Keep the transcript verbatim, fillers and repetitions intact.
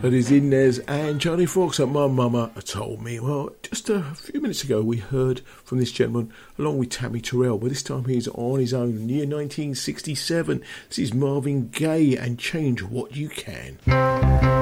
That is Inez and Johnny Fox at My Mama Told Me. Well, just a few minutes ago we heard from this gentleman along with Tammy Terrell, but this time he's on his own in the year nineteen sixty-seven. This is Marvin Gaye and Change What You Can.